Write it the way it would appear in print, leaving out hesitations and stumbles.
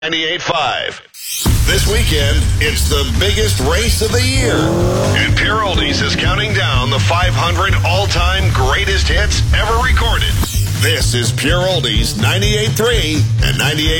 98.5. This weekend, it's the biggest race of the year. And Pure Oldies is counting down the 500 all-time greatest hits ever recorded. This is Pure Oldies 98.3 and 98.